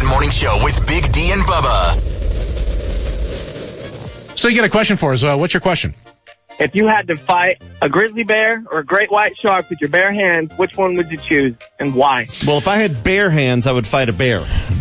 Morning Show with Big D and Bubba. So you got a question for us. What's your question? If you had to fight a grizzly bear or a great white shark with your bare hands, which one would you choose and why? Well, if I had bare hands, I would fight a bear.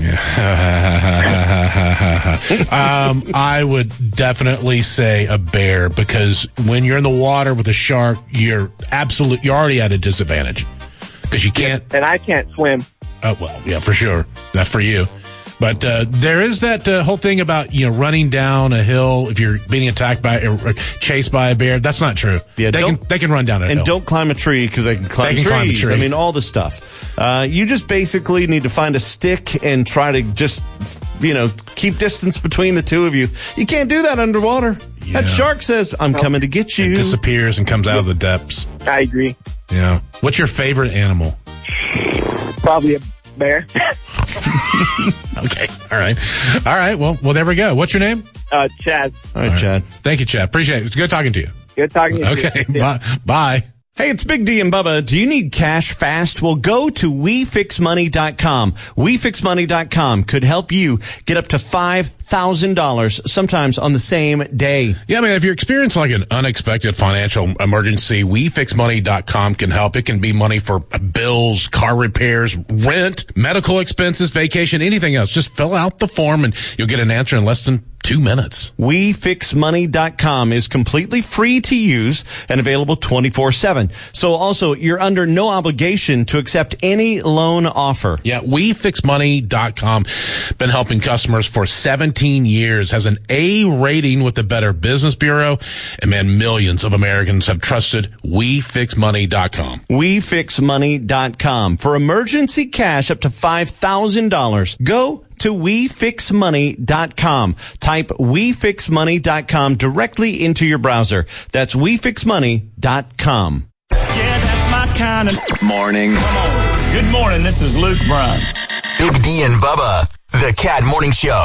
I would definitely say a bear, because when you're in the water with a shark, you're already at a disadvantage because you can't. And I can't swim. Oh, well, yeah, for sure. Not for you. But there is that whole thing about, running down a hill if you're being attacked by or chased by a bear. That's not true. Yeah, they can run down a hill. And don't climb a tree because they can climb trees. Climb a tree. I mean, all the stuff. You just basically need to find a stick and try to just, keep distance between the two of you. You can't do that underwater. Yeah. That shark says, I'm coming to get you. It disappears and comes out of the depths. I agree. Yeah. What's your favorite animal? Probably a bear. Okay. All right. Well, there we go. What's your name? Chad. All right, Chad. Thank you, Chad. Appreciate it. It's good talking to you. Good talking to you. Okay. Bye. Hey, it's Big D and Bubba. Do you need cash fast? Well, go to WeFixMoney.com. WeFixMoney.com could help you get up to $5,000 sometimes on the same day. Yeah, I mean, if you're experiencing like an unexpected financial emergency, WeFixMoney.com can help. It can be money for bills, car repairs, rent, medical expenses, vacation, anything else. Just fill out the form and you'll get an answer in less than 2 minutes. WeFixMoney.com is completely free to use and available 24/7. So also, you're under no obligation to accept any loan offer. Yeah, WeFixMoney.com. Been helping customers for 17 years. Has an A rating with the Better Business Bureau. And man, millions of Americans have trusted WeFixMoney.com. WeFixMoney.com. For emergency cash up to $5,000. Go to WeFixMoney.com. Type WeFixMoney.com directly into your browser. That's WeFixMoney.com. Yeah, that's my kind of morning. Come on. Good morning. This is Luke Bryan. Big D and Bubba, the Cat Morning Show.